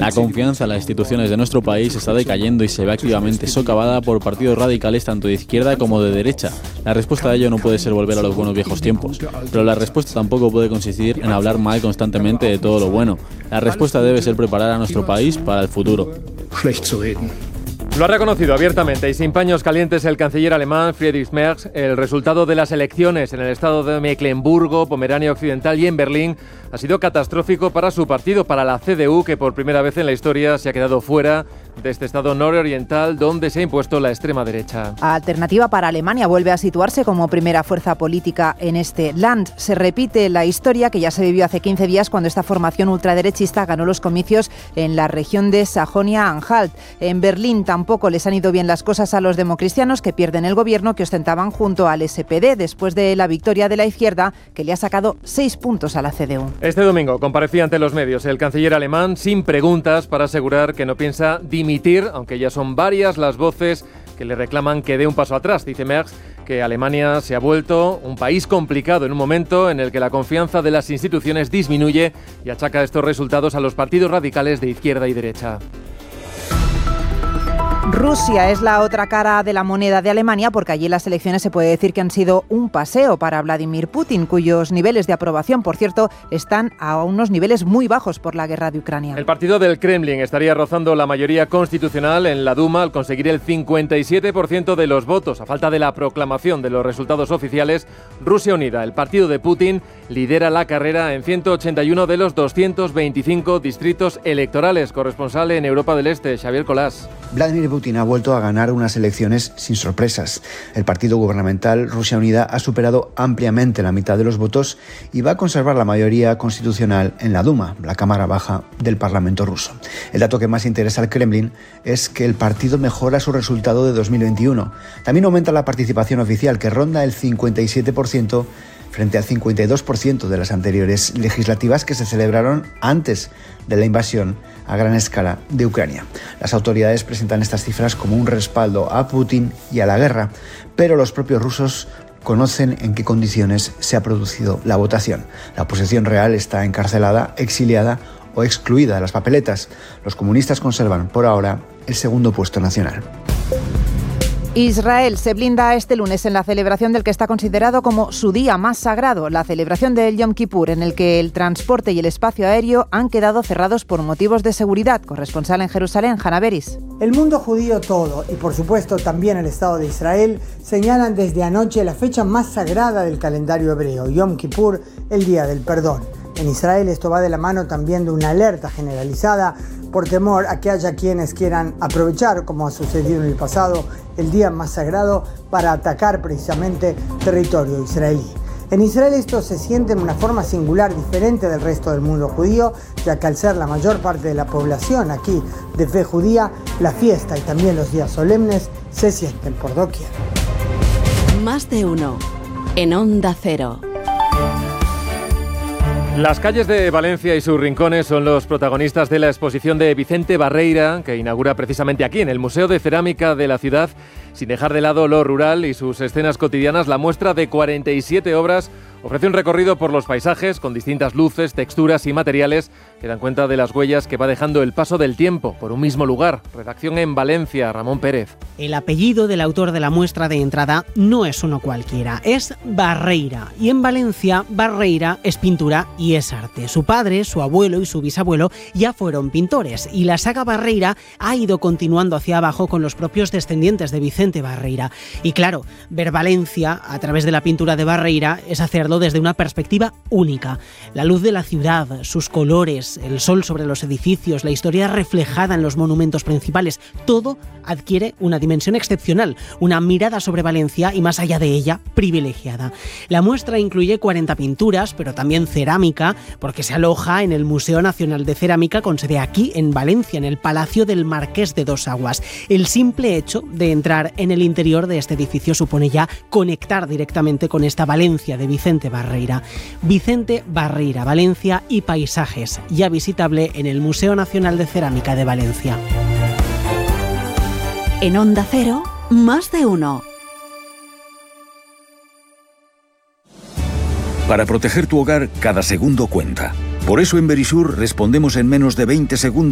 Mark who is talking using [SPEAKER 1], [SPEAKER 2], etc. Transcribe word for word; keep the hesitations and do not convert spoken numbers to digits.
[SPEAKER 1] La confianza en las instituciones de nuestro país está decayendo y se ve activamente socavada por partidos radicales tanto de izquierda como de derecha. La respuesta a ello no puede ser volver a los buenos viejos tiempos, pero la respuesta tampoco puede consistir en hablar mal constantemente de todo lo bueno. La respuesta debe ser preparar a nuestro país para el futuro.
[SPEAKER 2] Lo ha reconocido abiertamente y sin paños calientes el canciller alemán Friedrich Merz. El resultado de las elecciones en el estado de Mecklemburgo, Pomerania Occidental y en Berlín ha sido catastrófico para su partido, para la C D U, que por primera vez en la historia se ha quedado fuera de este estado nororiental donde se ha impuesto la extrema derecha.
[SPEAKER 3] Alternativa para Alemania vuelve a situarse como primera fuerza política en este land. Se repite la historia que ya se vivió hace quince días cuando esta formación ultraderechista ganó los comicios en la región de Sajonia-Anhalt. En Berlín tampoco les han ido bien las cosas a los democristianos, que pierden el gobierno que ostentaban junto al S P D después de la victoria de la izquierda, que le ha sacado seis puntos a la C D U.
[SPEAKER 2] Este domingo comparecía ante los medios el canciller alemán sin preguntas para asegurar que no piensa dimitir, aunque ya son varias las voces que le reclaman que dé un paso atrás. Dice Merz que Alemania se ha vuelto un país complicado en un momento en el que la confianza de las instituciones disminuye y achaca estos resultados a los partidos radicales de izquierda y derecha.
[SPEAKER 3] Rusia es la otra cara de la moneda de Alemania, porque allí las elecciones se puede decir que han sido un paseo para Vladimir Putin, cuyos niveles de aprobación, por cierto, están a unos niveles muy bajos por la guerra de Ucrania.
[SPEAKER 2] El partido del Kremlin estaría rozando la mayoría constitucional en la Duma al conseguir el cincuenta y siete por ciento de los votos. A falta de la proclamación de los resultados oficiales, Rusia Unida, el partido de Putin, lidera la carrera en ciento ochenta y uno de los doscientos veinticinco distritos electorales. Corresponsal en Europa del Este, Xavier Colás.
[SPEAKER 4] Vladimir Putin ha vuelto a ganar unas elecciones sin sorpresas. El partido gubernamental Rusia Unida ha superado ampliamente la mitad de los votos y va a conservar la mayoría constitucional en la Duma, la Cámara Baja del Parlamento ruso. El dato que más interesa al Kremlin es que el partido mejora su resultado de dos mil veintiuno. También aumenta la participación oficial, que ronda el cincuenta y siete por ciento frente al cincuenta y dos por ciento de las anteriores legislativas que se celebraron antes de la invasión a gran escala de Ucrania. Las autoridades presentan estas cifras como un respaldo a Putin y a la guerra, pero los propios rusos conocen en qué condiciones se ha producido la votación. La oposición real está encarcelada, exiliada o excluida de las papeletas. Los comunistas conservan por ahora el segundo puesto nacional.
[SPEAKER 3] Israel se blinda este lunes en la celebración del que está considerado como su día más sagrado, la celebración del Yom Kippur, en el que el transporte y el espacio aéreo han quedado cerrados por motivos de seguridad. Corresponsal en Jerusalén, Hanna Beris.
[SPEAKER 5] El mundo judío todo, y por supuesto también el Estado de Israel, señalan desde anoche la fecha más sagrada del calendario hebreo, Yom Kippur, el Día del Perdón. En Israel esto va de la mano también de una alerta generalizada por temor a que haya quienes quieran aprovechar, como ha sucedido en el pasado, el día más sagrado para atacar precisamente territorio israelí. En Israel esto se siente en una forma singular, diferente del resto del mundo judío, ya que al ser la mayor parte de la población aquí de fe judía, la fiesta y también los días solemnes se sienten por doquier.
[SPEAKER 6] Más de uno en Onda Cero.
[SPEAKER 2] Las calles de Valencia y sus rincones son los protagonistas de la exposición de Vicente Barreira, que inaugura precisamente aquí, en el Museo de Cerámica de la ciudad. Sin dejar de lado lo rural y sus escenas cotidianas, la muestra de cuarenta y siete obras ofrece un recorrido por los paisajes con distintas luces, texturas y materiales que dan cuenta de las huellas que va dejando el paso del tiempo por un mismo lugar. Redacción en Valencia, Ramón Pérez.
[SPEAKER 7] El apellido del autor de la muestra de entrada no es uno cualquiera, es Barreira. Y en Valencia, Barreira es pintura y es arte. Su padre, su abuelo y su bisabuelo ya fueron pintores, y la saga Barreira ha ido continuando hacia abajo con los propios descendientes de Vicente Barreira. Y claro, ver Valencia a través de la pintura de Barreira es hacerlo desde una perspectiva única. La luz de la ciudad, sus colores, el sol sobre los edificios, la historia reflejada en los monumentos principales, todo adquiere una dimensión excepcional, una mirada sobre Valencia y más allá de ella, privilegiada. La muestra incluye cuarenta pinturas, pero también cerámica, porque se aloja en el Museo Nacional de Cerámica, con sede aquí en Valencia, en el Palacio del Marqués de Dos Aguas. El simple hecho de entrar en el interior de este edificio supone ya conectar directamente con esta Valencia de Vicente Barreira. Vicente Barreira, Valencia y paisajes, ya visitable en el Museo Nacional de Cerámica de Valencia.
[SPEAKER 6] En Onda Cero, más de uno.
[SPEAKER 8] Para proteger tu hogar, cada segundo cuenta. Por eso en Verisur respondemos en menos de veinte segundos